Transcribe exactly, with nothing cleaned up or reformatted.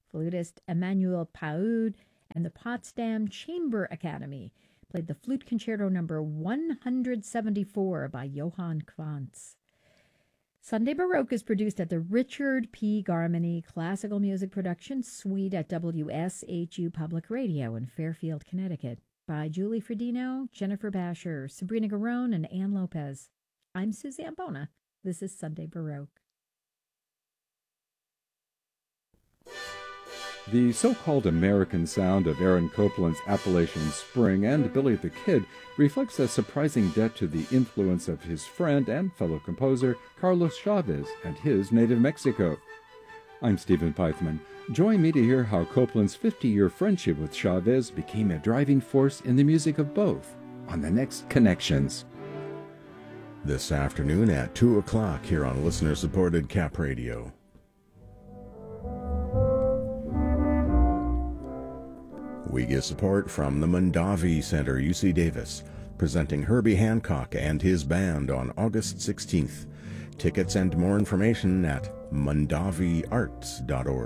Flutist Emmanuel Paud and the Potsdam Chamber Academy played the Flute Concerto number one hundred seventy-four by Johann Quantz. Sunday Baroque is produced at the Richard P. Garmany Classical Music Production Suite at W S H U Public Radio in Fairfield, Connecticut, by Julie Fredino, Jennifer Basher, Sabrina Garone, and Ann Lopez. I'm Suzanne Bona. This is Sunday Baroque. The so-called American sound of Aaron Copland's Appalachian Spring and Billy the Kid reflects a surprising debt to the influence of his friend and fellow composer Carlos Chavez and his native Mexico. I'm Stephen Pythman. Join me to hear how Copland's fifty-year friendship with Chavez became a driving force in the music of both on the next Connections. This afternoon at two o'clock here on listener-supported Cap Radio. We get support from the Mondavi Center, U C Davis, presenting Herbie Hancock and his band on August sixteenth. Tickets and more information at mondavi arts dot org.